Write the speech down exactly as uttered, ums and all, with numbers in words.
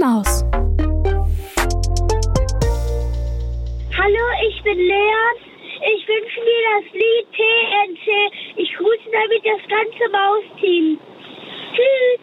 Maus. Hallo, ich bin Leon. Ich wünsche mir das Lied T N T. Ich grüße damit das ganze Mausteam. Tschüss.